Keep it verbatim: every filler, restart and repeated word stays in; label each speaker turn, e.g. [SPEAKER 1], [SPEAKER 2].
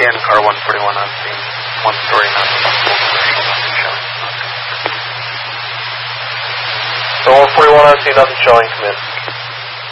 [SPEAKER 1] again, car one forty-one on scene. One story, not commercial, nothing showing.
[SPEAKER 2] So one forty-one on scene, nothing showing, commit.